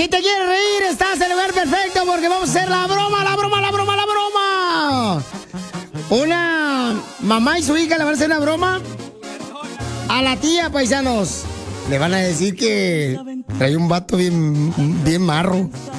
Si te quieres reír, estás en el lugar perfecto porque vamos a hacer la broma, la broma, la broma, la broma. Una mamá y su hija le van a hacer una broma a la tía, paisanos. Le van a decir que trae un vato bien marro.